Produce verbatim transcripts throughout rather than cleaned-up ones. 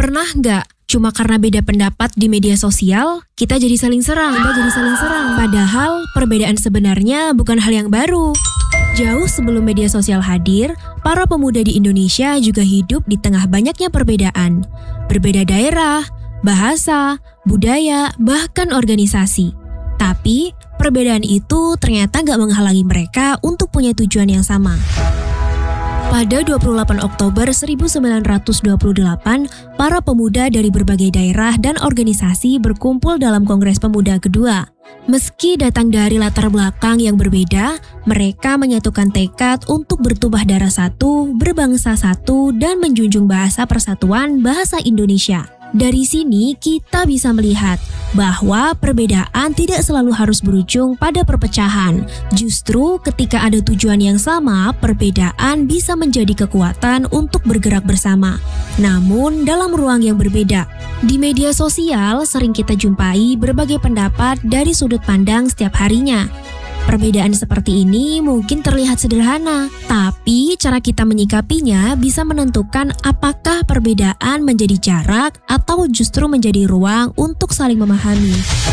Pernah nggak cuma karena beda pendapat di media sosial, kita jadi saling serang, kita jadi saling serang. Padahal perbedaan sebenarnya bukan hal yang baru. Jauh sebelum media sosial hadir, para pemuda di Indonesia juga hidup di tengah banyaknya perbedaan. Berbeda daerah, bahasa, budaya, bahkan organisasi. Tapi, perbedaan itu ternyata nggak menghalangi mereka untuk punya tujuan yang sama. Pada dua puluh delapan Oktober seribu sembilan ratus dua puluh delapan, para pemuda dari berbagai daerah dan organisasi berkumpul dalam Kongres Pemuda kedua. Meski datang dari latar belakang yang berbeda, mereka menyatukan tekad untuk bertumpah darah satu, berbangsa satu, dan menjunjung bahasa persatuan bahasa Indonesia. Dari sini kita bisa melihat bahwa perbedaan tidak selalu harus berujung pada perpecahan. Justru ketika ada tujuan yang sama, perbedaan bisa menjadi kekuatan untuk bergerak bersama. Namun dalam ruang yang berbeda. Di media sosial sering kita jumpai berbagai pendapat dari sudut pandang setiap harinya. Perbedaan seperti ini mungkin terlihat sederhana, tapi cara kita menyikapinya bisa menentukan apakah perbedaan menjadi jarak atau justru menjadi ruang untuk saling memahami.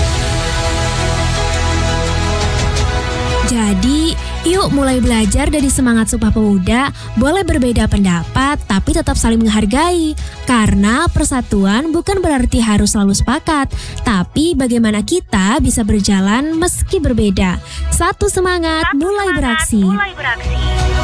Jadi, yuk mulai belajar dari semangat Sumpah Pemuda, boleh berbeda pendapat tapi tetap saling menghargai. Karena persatuan bukan berarti harus selalu sepakat, tapi bagaimana kita bisa berjalan meski berbeda. Satu semangat, Satu mulai semangat, beraksi. mulai beraksi.